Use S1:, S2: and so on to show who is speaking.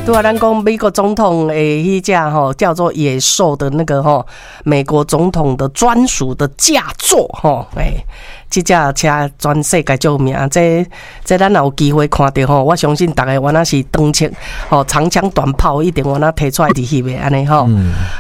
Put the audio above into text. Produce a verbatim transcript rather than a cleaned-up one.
S1: 对啊，咱讲美国总统诶，迄架吼叫做野兽的那个吼，美国总统的专属的驾座吼，诶，这架车全世界最有名，这这咱有机会看到吼，我相信大家原来是长枪吼长枪短炮一定原来摕出来伫翕的安尼吼。